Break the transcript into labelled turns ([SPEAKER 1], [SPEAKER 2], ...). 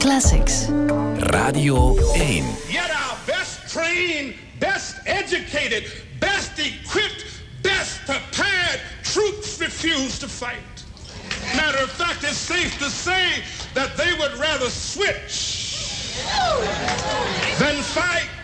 [SPEAKER 1] Classics.
[SPEAKER 2] Radio 1.
[SPEAKER 3] Yet our best trained, best educated, best equipped, best prepared troops refuse to fight. Matter of fact, it's safe to say that they would rather switch than fight.